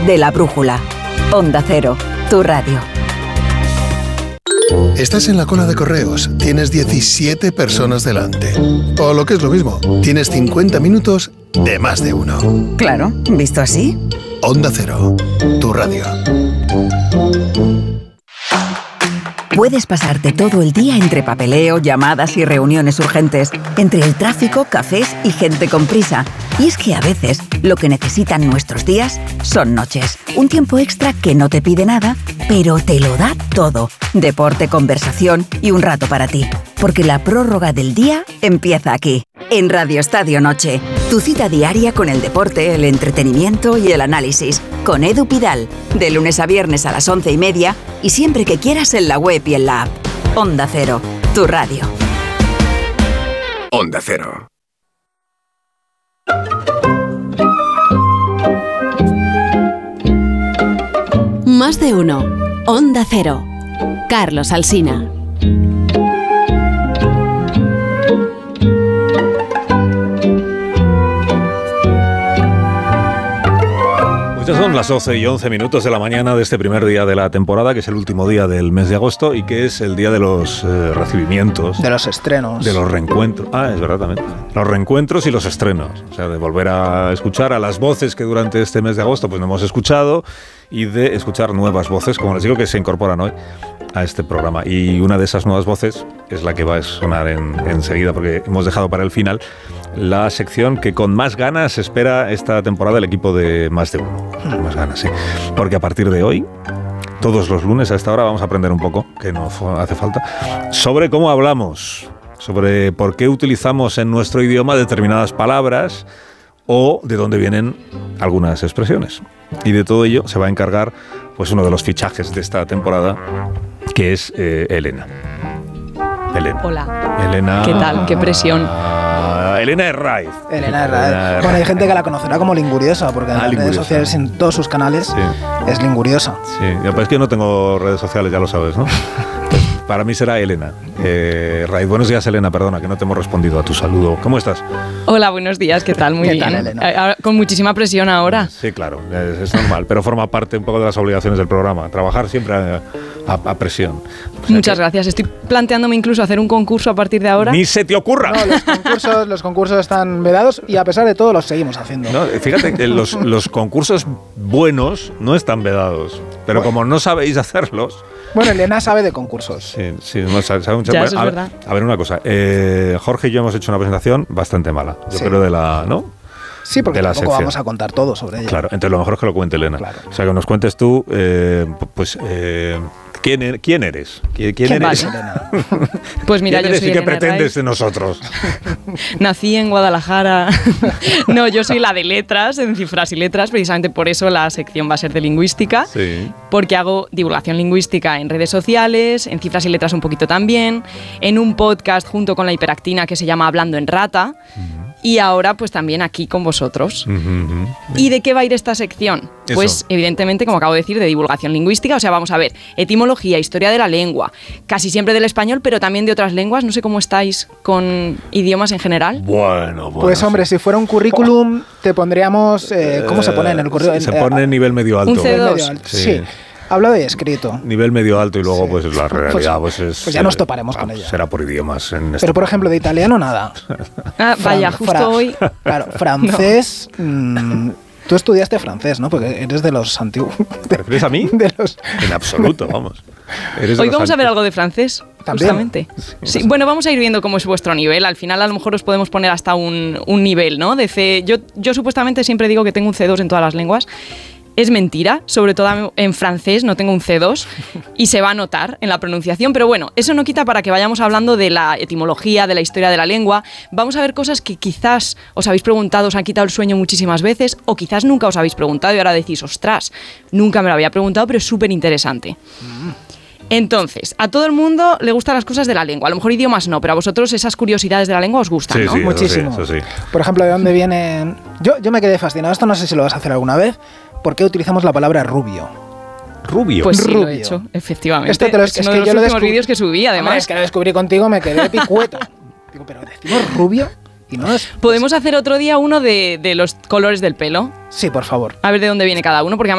de La Brújula. Onda Cero, tu radio. Estás en la cola de correos, tienes 17 personas delante. O lo que es lo mismo, tienes 50 minutos de más de uno. Claro, ¿visto así? Onda Cero, tu radio. Puedes pasarte todo el día entre papeleo, llamadas y reuniones urgentes, entre el tráfico, cafés y gente con prisa. Y es que a veces lo que necesitan nuestros días son noches. Un tiempo extra que no te pide nada, pero te lo da todo. Deporte, conversación y un rato para ti. Porque la prórroga del día empieza aquí, en Radio Estadio Noche. Tu cita diaria con el deporte, el entretenimiento y el análisis. Con Edu Pidal, de lunes a viernes a las 11:30 y siempre que quieras en la web y en la app. Onda Cero, tu radio. Onda Cero. Más de uno. Onda Cero. Carlos Alsina. Son las 12:11 de la mañana de este primer día de la temporada, que es el último día del mes de agosto y que es el día de los recibimientos. De los estrenos. De los reencuentros. Ah, es verdad también. Los reencuentros y los estrenos. O sea, de volver a escuchar a las voces que durante este mes de agosto pues no hemos escuchado y de escuchar nuevas voces, como les digo, que se incorporan hoy a este programa. Y una de esas nuevas voces es la que va a sonar enseguida, porque hemos dejado para el final la sección que con más ganas espera esta temporada el equipo de Más de Uno. Más ganas, sí. Porque a partir de hoy, todos los lunes a esta hora, vamos a aprender un poco, que no hace falta, sobre cómo hablamos, sobre por qué utilizamos en nuestro idioma determinadas palabras o de dónde vienen algunas expresiones. Y de todo ello se va a encargar pues uno de los fichajes de esta temporada, que es Elena. Hola. Elena. ¿Qué tal? ¿Qué presión? Elena Herraiz. Elena Herraiz. Bueno, hay gente que la conocerá como Linguriosa, porque en las redes sociales, en todos sus canales, es Linguriosa. Sí, pues es que yo no tengo redes sociales, ya lo sabes, ¿no? Para mí será Elena Herraiz. Buenos días, Elena, perdona que no te hemos respondido a tu saludo. ¿Cómo estás? Hola, buenos días, ¿qué tal? Muy bien. Elena? Con muchísima presión ahora. Sí, claro, es normal, pero forma parte un poco de las obligaciones del programa, trabajar siempre a presión. O sea, muchas gracias. Estoy planteándome incluso hacer un concurso a partir de ahora. ¡Ni se te ocurra! No, los concursos están vedados y a pesar de todo los seguimos haciendo. No, fíjate que los concursos buenos no están vedados, pero como no sabéis hacerlos... Bueno, Elena sabe de concursos. Sí, no, sabe mucho. Ya, eso es verdad. A ver, una cosa. Jorge y yo hemos hecho una presentación bastante mala. Yo creo de la... ¿no? Sí, porque tampoco vamos a contar todo sobre ella. Claro, entonces lo mejor es que lo cuente Elena. Claro. O sea, que nos cuentes tú, ¿quién eres? ¿Quién eres? Pues mira, ¿Quién yo eres soy y qué Elena pretendes Herraiz. de nosotros? Nací en Guadalajara. No, yo soy la de letras, en cifras y letras, precisamente por eso la sección va a ser de lingüística, Sí. porque hago divulgación lingüística en redes sociales, en cifras y letras un poquito también, en un podcast junto con la hiperactina que se llama Hablando en Rata, y ahora pues también aquí con vosotros. ¿Y de qué va a ir esta sección? Pues evidentemente, como acabo de decir, de divulgación lingüística. O sea, vamos a ver, etimología, historia de la lengua, casi siempre del español, pero también de otras lenguas. No sé cómo estáis con idiomas en general. Bueno. Pues hombre, si fuera un currículum te pondríamos... ¿cómo se pone en el currículum? Se pone nivel medio alto. Un C2. Medio alto. Sí. Hablo de escrito. Nivel medio alto y luego pues la realidad pues ya nos toparemos con ella. Será por idiomas. Pero por ejemplo, de italiano nada. Vaya, justo hoy... Claro, francés... Tú estudiaste francés, ¿no? Porque eres de los antiguos. ¿Te refieres a mí? En absoluto, vamos. Hoy vamos a ver algo de francés, ¿también? justamente. Sí, bueno, vamos a ir viendo cómo es vuestro nivel. Al final a lo mejor os podemos poner hasta un nivel, ¿no? De C. Yo supuestamente siempre digo que tengo un C2 en todas las lenguas. Es mentira, sobre todo en francés no tengo un C2 y se va a notar en la pronunciación, pero bueno, eso no quita para que vayamos hablando de la etimología, de la historia de la lengua. Vamos a ver cosas que quizás os habéis preguntado, os han quitado el sueño muchísimas veces o quizás nunca os habéis preguntado y ahora decís, ostras, nunca me lo había preguntado, pero es súper interesante. Entonces, a todo el mundo le gustan las cosas de la lengua. A lo mejor idiomas no, pero a vosotros esas curiosidades de la lengua os gustan, ¿no? Sí, muchísimo. Eso sí. Por ejemplo, ¿de dónde vienen? Yo me quedé fascinado. Esto no sé si lo vas a hacer alguna vez. ¿Por qué utilizamos la palabra rubio? ¿Rubio? Pues sí, Rubio. lo he hecho, efectivamente. Esto es uno de los últimos vídeos que subí, además. Es que lo descubrí contigo, me quedé picueto. Digo, pero decimos rubio y no es... ¿Podemos hacer otro día uno de los colores del pelo? Sí, por favor. A ver de dónde viene cada uno, porque